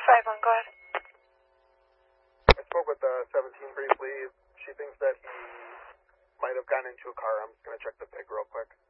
5-1, go ahead. I spoke with 17 briefly. She thinks that he might have gotten into a car. I'm just going to check the pig real quick.